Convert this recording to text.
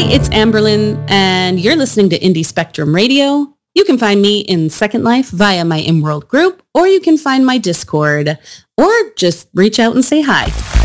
it's Amberlyn, and you're listening to Indie Spectrum Radio. You can find me in Second Life via my ImWorld group, or you can find my Discord, or just reach out and say hi.